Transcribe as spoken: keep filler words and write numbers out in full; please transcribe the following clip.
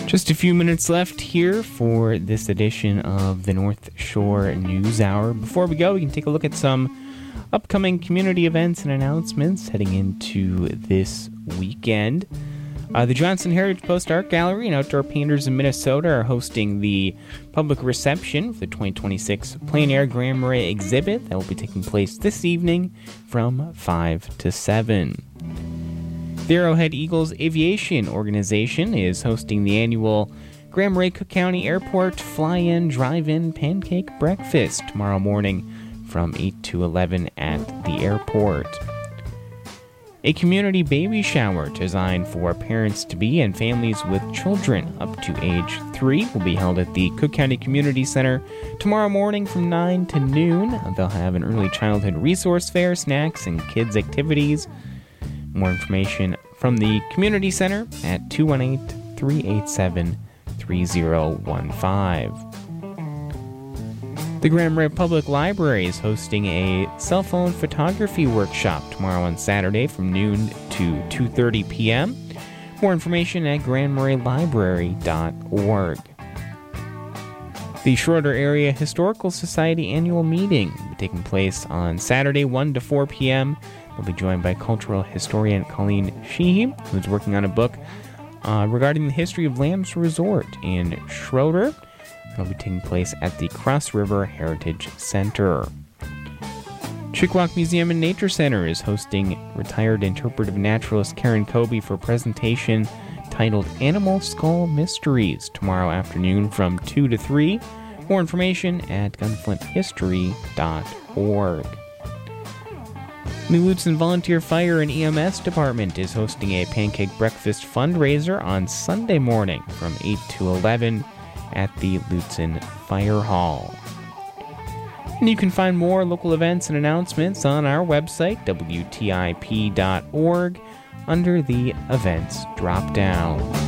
Just a few minutes left here for this edition of the North Shore News Hour. Before we go, we can take a look at some upcoming community events and announcements heading into this weekend. Uh, the Johnson Heritage Post Art Gallery and Outdoor Painters in Minnesota are hosting the public reception for the twenty twenty-six Plein Air Grand Marais exhibit that will be taking place this evening from five to seven. The Arrowhead Eagles Aviation Organization is hosting the annual Grand Marais Cook County Airport Fly-In Drive-In Pancake Breakfast tomorrow morning from eight to eleven at the airport. A community baby shower designed for parents-to-be and families with children up to age three will be held at the Cook County Community Center tomorrow morning from nine to noon. They'll have an early childhood resource fair, snacks, and kids' activities. More information from the Community Center at two one eight, three eight seven, three zero one five. The Grand Marais Public Library is hosting a cell phone photography workshop tomorrow on Saturday from noon to two thirty p.m. More information at grand marais library dot org. The Schroeder Area Historical Society annual meeting will be taking place on Saturday, one to four p.m. We'll be joined by cultural historian Colleen Sheehy, who's working on a book uh, regarding the history of Lamb's Resort in Schroeder. It'll be taking place at the Cross River Heritage Center. Chickawauk Museum and Nature Center is hosting retired interpretive naturalist Karen Kobe for a presentation titled Animal Skull Mysteries tomorrow afternoon from two to three. More information at gunflint history dot org. The Lutsen Volunteer Fire and E M S Department is hosting a pancake breakfast fundraiser on Sunday morning from eight to eleven at the Lutsen Fire Hall. And you can find more local events and announcements on our website, W T I P dot org, under the Events drop-down.